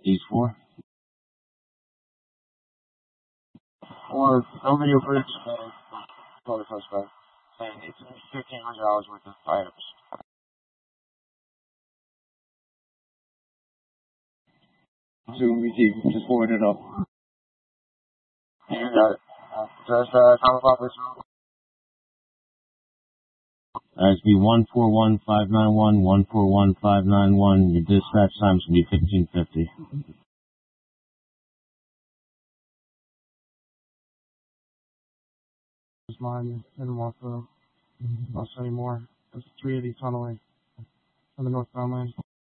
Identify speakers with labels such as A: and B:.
A: These four. Or no video footage told the suspect saying it's $1,500 worth of items. Zoom BT, just forward it up. You got it. Just comment off this room. That's be 141-591, 141-591. Your dispatch times will be 1550. Mine in Waltham. I'll show you more. There's 380 tunneling on the northbound lane.